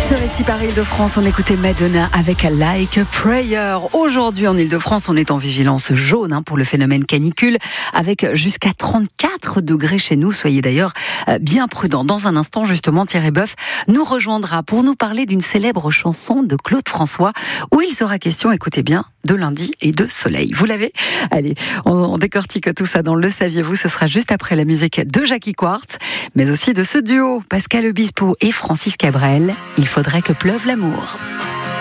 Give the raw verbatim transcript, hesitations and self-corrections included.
Ce récit par Île-de-France, on écoutait Madonna avec Like a Prayer. Aujourd'hui en Île-de-France, on est en vigilance jaune hein, pour le phénomène canicule, avec jusqu'à trente-quatre degrés chez nous. Soyez d'ailleurs bien prudents. Dans un instant, justement, Thierry Boeuf nous rejoindra pour nous parler d'une célèbre chanson de Claude François, où il sera question, écoutez bien, de lundi et de soleil. Vous l'avez ? Allez, on, on décortique tout ça dans Le Saviez-vous ? Ce sera juste après la musique de Jackie Quartz, mais aussi de ce duo, Pascal Obispo et Francis Cabrel. Il faudrait que pleuve l'amour.